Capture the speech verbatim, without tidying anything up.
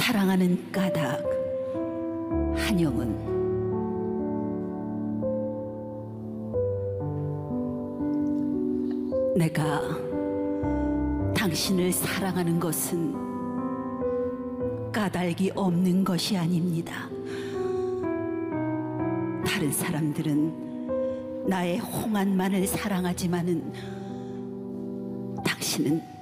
사랑하는 까닭. 한영은. 내가 당신을 사랑하는 것은 까닭이 없는 것이 아닙니다. 다른 사람들은 나의 홍한만을 사랑하지만은 당신은